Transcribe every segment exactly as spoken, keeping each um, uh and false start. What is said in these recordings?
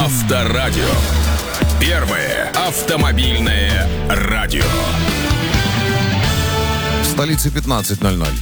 Авторадио. Первое автомобильное радио. В столице пятнадцать ноль ноль.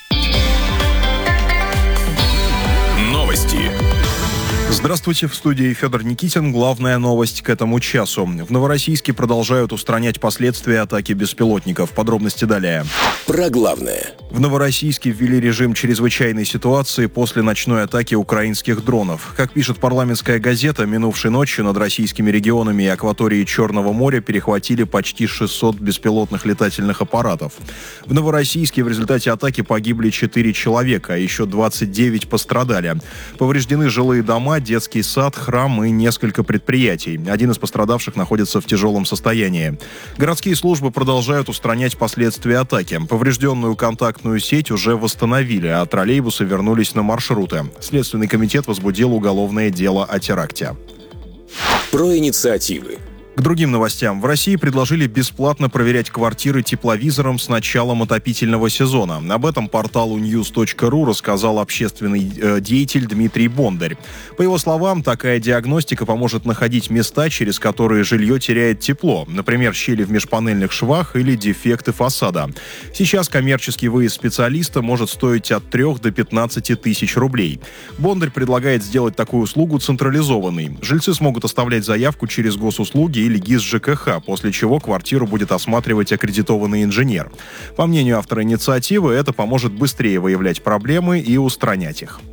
Новости. Здравствуйте, в студии Федор Никитин. Главная новость к этому часу. В Новороссийске продолжают устранять последствия атаки беспилотников. Подробности далее. Про главное. В Новороссийске ввели режим чрезвычайной ситуации после ночной атаки украинских дронов. Как пишет парламентская газета, минувшей ночью над российскими регионами и акваторией Черного моря перехватили почти шестьсот беспилотных летательных аппаратов. В Новороссийске в результате атаки погибли четыре человека, а еще двадцать девять пострадали. Повреждены жилые дома, детский сад, храм и несколько предприятий. Один из пострадавших находится в тяжелом состоянии. Городские службы продолжают устранять последствия атаки. Поврежденную контактную сеть уже восстановили, а троллейбусы вернулись на маршруты. Следственный комитет возбудил уголовное дело о теракте. Про инициативы. К другим новостям. В России предложили бесплатно проверять квартиры тепловизором с началом отопительного сезона. Об этом порталу ньюс точка ру рассказал общественный э, деятель Дмитрий Бондарь. По его словам, такая диагностика поможет находить места, через которые жилье теряет тепло. Например, щели в межпанельных швах или дефекты фасада. Сейчас коммерческий выезд специалиста может стоить от трёх до пятнадцати тысяч рублей. Бондарь предлагает сделать такую услугу централизованной. Жильцы смогут оставлять заявку через госуслуги или ГИС ЖКХ, после чего квартиру будет осматривать аккредитованный инженер. По мнению автора инициативы, это поможет быстрее выявлять проблемы и устранять их.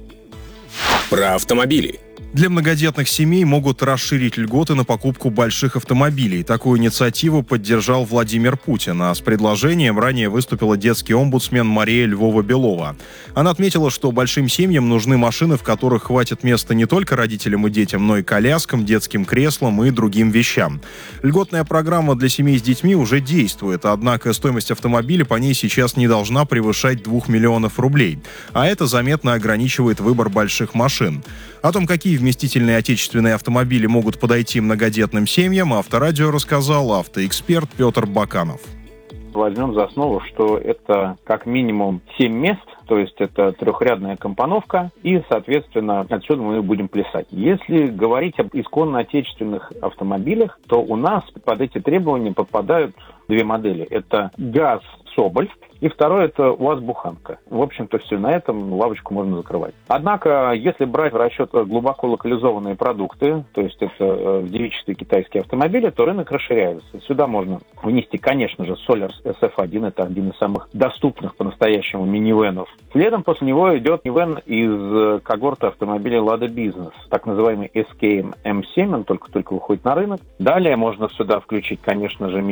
Про автомобили. Для многодетных семей могут расширить льготы на покупку больших автомобилей. Такую инициативу поддержал Владимир Путин, а с предложением ранее выступила детский омбудсмен Мария Львова-Белова. Она отметила, что большим семьям нужны машины, в которых хватит места не только родителям и детям, но и коляскам, детским креслам и другим вещам. Льготная программа для семей с детьми уже действует, однако стоимость автомобиля по ней сейчас не должна превышать двух миллионов рублей. А это заметно ограничивает выбор больших машин. О том, какие вместительные отечественные автомобили могут подойти многодетным семьям, Авторадио рассказал автоэксперт Петр Баканов. Возьмем за основу, что это как минимум семь мест, то есть это трехрядная компоновка, и, соответственно, отсюда мы будем плясать. Если говорить об исконно отечественных автомобилях, то у нас под эти требования попадают две модели. Это ГАЗ Соболь, и второе – это УАЗ-Буханка. В общем-то, все, на этом лавочку можно закрывать. Однако, если брать в расчет глубоко локализованные продукты, то есть это девичество китайские автомобили, то рынок расширяется. Сюда можно внести, конечно же, Solars эс эф один, это один из самых доступных по-настоящему минивенов. Следом после него идет минивэн из когорты автомобилей Lada Business, так называемый эс кей эм эм семь, он только-только выходит на рынок. Далее можно сюда включить, конечно же,